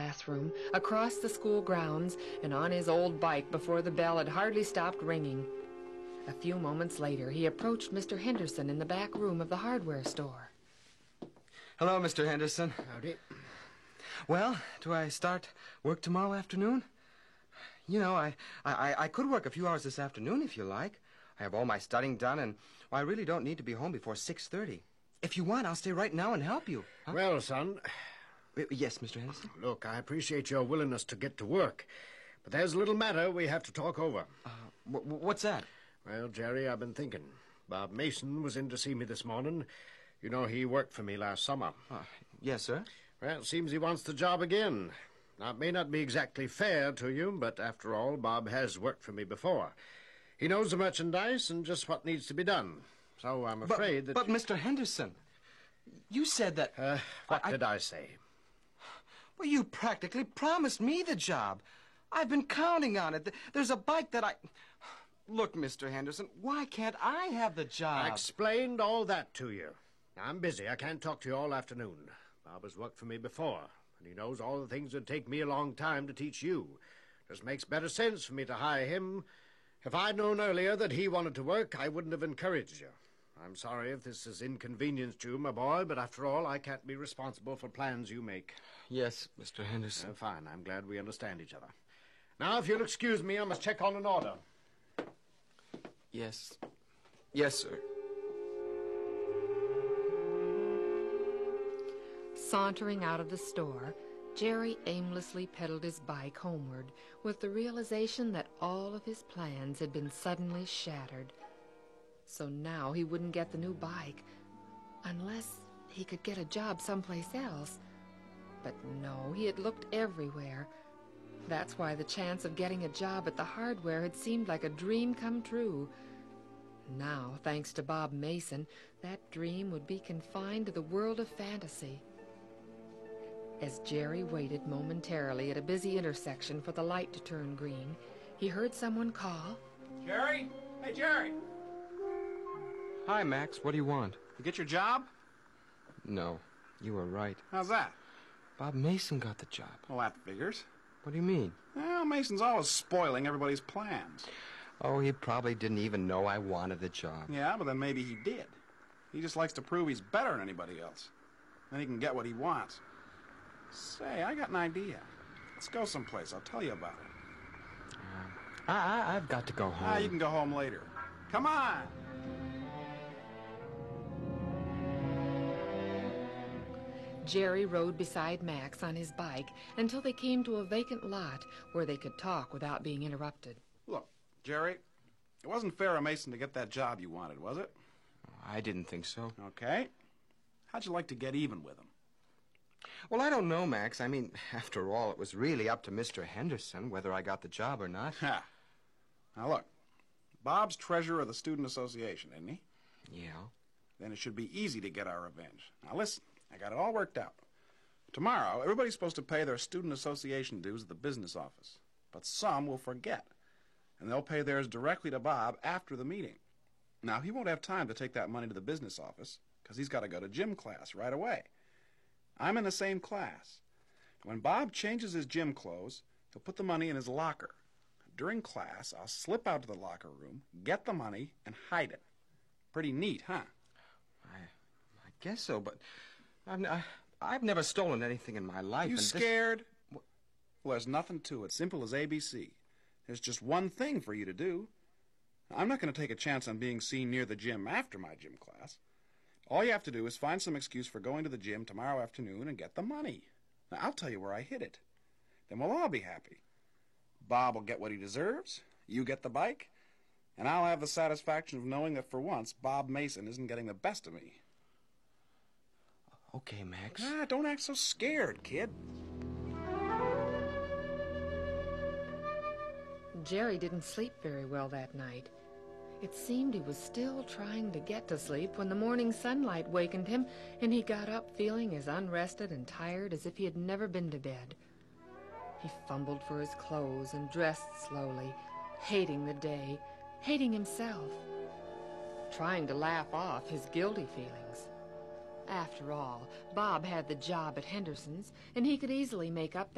classroom, across the school grounds, and on his old bike before the bell had hardly stopped ringing. A few moments later, he approached Mr. Henderson in the back room of the hardware store. Hello, Mr. Henderson. Howdy. Well, do I start work tomorrow afternoon? You know, I could work a few hours this afternoon if you like. I have all my studying done, and I really don't need to be home before 6:30. If you want, I'll stay right now and help you. Huh? Well, son. Yes, Mr. Henderson? Look, I appreciate your willingness to get to work, but there's a little matter we have to talk over. What's that? Well, Jerry, I've been thinking. Bob Mason was in to see me this morning. You know, he worked for me last summer. Yes, sir. Well, it seems he wants the job again. Now, it may not be exactly fair to you, but after all, Bob has worked for me before. He knows the merchandise and just what needs to be done. So I'm afraid that... But, Mr. Henderson, you said that... What did I say? Well, you practically promised me the job. I've been counting on it. There's a bike that I... Look, Mr. Henderson, why can't I have the job? I explained all that to you. I'm busy. I can't talk to you all afternoon. Bob has worked for me before, and he knows all the things that take me a long time to teach you. Just makes better sense for me to hire him. If I'd known earlier that he wanted to work, I wouldn't have encouraged you. I'm sorry if this is inconvenienced you, my boy, but after all, I can't be responsible for plans you make. Yes, Mr. Henderson. Fine. I'm glad we understand each other. Now, if you'll excuse me, I must check on an order. Yes. Yes, sir. Sauntering out of the store, Jerry aimlessly pedaled his bike homeward with the realization that all of his plans had been suddenly shattered. So now he wouldn't get the new bike unless he could get a job someplace else. But no, he had looked everywhere. That's why the chance of getting a job at the hardware had seemed like a dream come true. Now, thanks to Bob Mason, that dream would be confined to the world of fantasy. As Jerry waited momentarily at a busy intersection for the light to turn green, he heard someone call. Jerry? Hey, Jerry! Hi, Max. What do you want? You get your job? No, you were right. How's that? Bob Mason got the job. Well, that figures. What do you mean? Well, Mason's always spoiling everybody's plans. Oh, he probably didn't even know I wanted the job. Yeah, but then maybe he did. He just likes to prove he's better than anybody else. Then he can get what he wants. Say, I got an idea. Let's go someplace. I'll tell you about it. I've got to go home. You can go home later. Come on! Jerry rode beside Max on his bike until they came to a vacant lot where they could talk without being interrupted. Look, Jerry, it wasn't fair of Mason to get that job you wanted, was it? I didn't think so. Okay. How'd you like to get even with him? Well, I don't know, Max. I mean, after all, it was really up to Mr. Henderson whether I got the job or not. Ha! Now, look, Bob's treasurer of the Student Association, isn't he? Yeah. Then it should be easy to get our revenge. Now, listen, I got it all worked out. Tomorrow, everybody's supposed to pay their Student Association dues at the business office. But some will forget, and they'll pay theirs directly to Bob after the meeting. Now, he won't have time to take that money to the business office because he's got to go to gym class right away. I'm in the same class. When Bob changes his gym clothes, he'll put the money in his locker. During class, I'll slip out to the locker room, get the money, and hide it. Pretty neat, huh? I guess so, but I've never stolen anything in my life. You scared? Well, there's nothing to it. Simple as ABC. There's just one thing for you to do. I'm not going to take a chance on being seen near the gym after my gym class. All you have to do is find some excuse for going to the gym tomorrow afternoon and get the money. Now, I'll tell you where I hid it. Then we'll all be happy. Bob will get what he deserves, you get the bike, and I'll have the satisfaction of knowing that for once Bob Mason isn't getting the best of me. Okay, Max. Don't act so scared, kid. Jerry didn't sleep very well that night. It seemed he was still trying to get to sleep when the morning sunlight wakened him, and he got up feeling as unrested and tired as if he had never been to bed. He fumbled for his clothes and dressed slowly, hating the day, hating himself, trying to laugh off his guilty feelings. After all, Bob had the job at Henderson's, and he could easily make up